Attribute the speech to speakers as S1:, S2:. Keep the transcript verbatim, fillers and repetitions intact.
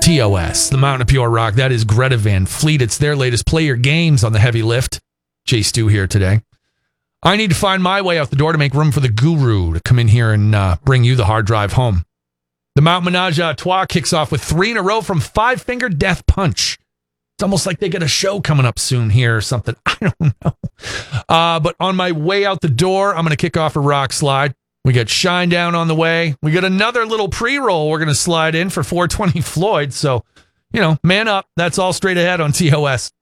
S1: T O S, the Mountain of Pure Rock. That is Greta Van Fleet. It's their latest Play Your Games on the heavy lift. Jay Stu here today. I need to find my way out the door to make room for the guru to come in here and uh, bring you the hard drive home. The Mount Menage a Trois kicks off with three in a row from Five Finger Death Punch. It's almost like they got a show coming up soon here or something. I don't know. Uh, but on my way out the door, I'm going to kick off a rock slide. We got Shinedown on the way. We got another little pre-roll we're going to slide in for four twenty Floyd. So, you know, man up. That's all straight ahead on T O S.